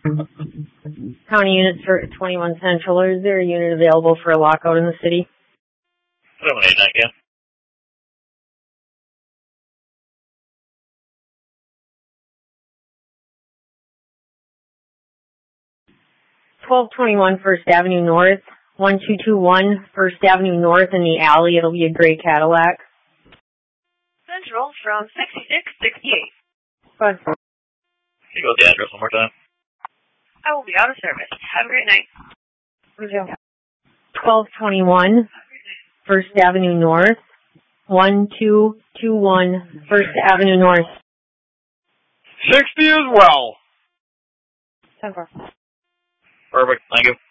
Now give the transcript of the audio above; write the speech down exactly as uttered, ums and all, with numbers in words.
County units for twenty-one Central, or is there a unit available for a lockout in the city? Eliminate that again. twelve twenty-one First Avenue North, one two two one First Avenue North in the alley. It'll be a gray Cadillac. Central from sixty-six sixty-eight. Bye. Can you go with the address one more time? I will be out of service. Have a great night. twelve twenty-one First Avenue North, one two two one First Avenue North. sixty as well. ten four. Perfect. Thank you.